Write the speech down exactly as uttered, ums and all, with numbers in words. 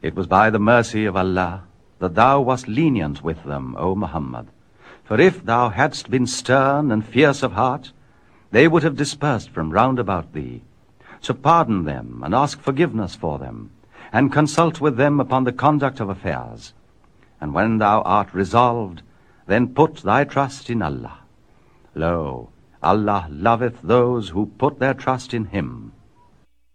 It was by the mercy of Allah that thou wast lenient with them, O Muhammad. For if thou hadst been stern and fierce of heart, they would have dispersed from round about thee. So pardon them, and ask forgiveness for them, and consult with them upon the conduct of affairs. And when thou art resolved, then put thy trust in Allah. Lo, Allah loveth those who put their trust in him.